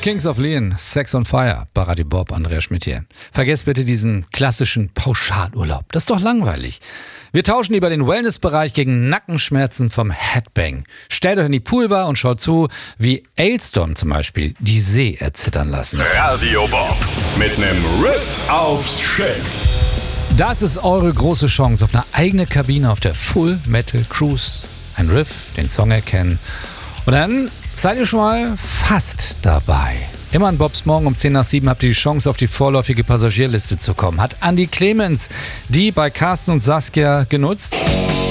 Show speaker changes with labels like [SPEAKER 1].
[SPEAKER 1] Kings of Leon, Sex on Fire, bei Radio Bob, Andreas Schmidt hier. Vergesst bitte diesen klassischen Pauschalurlaub. Das ist doch langweilig. Wir tauschen lieber den Wellnessbereich gegen Nackenschmerzen vom Headbang. Stellt euch in die Poolbar und schaut zu, wie Ailstorm zum Beispiel die See erzittern lassen.
[SPEAKER 2] Radio Bob mit nem Riff aufs Schiff.
[SPEAKER 1] Das ist eure große Chance auf eine eigene Kabine auf der Full Metal Cruise. Ein Riff, den Song erkennen und dann seid ihr schon mal fast dabei. Immer an Bobs Morgen um 10 nach 7 habt ihr die Chance, auf die vorläufige Passagierliste zu kommen. Hat Andi Clemens die bei Carsten und Saskia genutzt?